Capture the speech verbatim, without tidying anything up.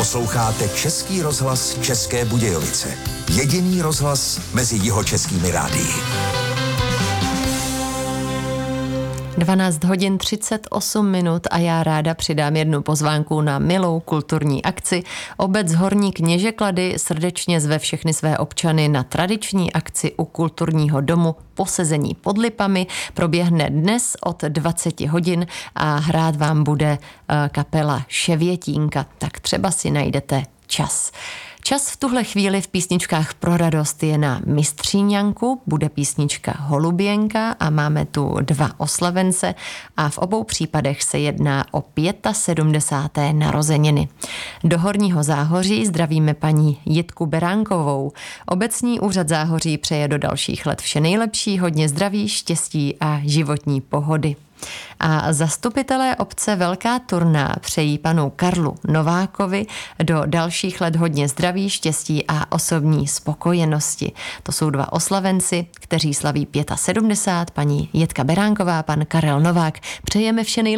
Posloucháte Český rozhlas České Budějovice. Jediný rozhlas mezi jihočeskými rádii. dvanáct hodin třicet osm minut a já ráda přidám jednu pozvánku na milou kulturní akci. Obec Horní Kněžeklady srdečně zve všechny své občany na tradiční akci u kulturního domu Posezení pod lipami. Proběhne dnes od dvacet hodin a hrát vám bude kapela Ševětínka, tak třeba si najdete čas. Čas v tuhle chvíli v písničkách pro radost je na Mistříňanku, bude písnička Holuběnka a máme tu dva oslavence a v obou případech se jedná o sedmdesáté páté narozeniny. Do Horního Záhoří zdravíme paní Jitku Beránkovou. Obecní úřad Záhoří přeje do dalších let vše nejlepší, hodně zdraví, štěstí a životní pohody. A zastupitelé obce Velká Turná přejí panu Karlu Novákovi do dalších let hodně zdraví, štěstí a osobní spokojenosti. To jsou dva oslavenci, kteří slaví sedmdesát pět, paní Jitka Beránková, pan Karel Novák. Přejeme vše nejlepší.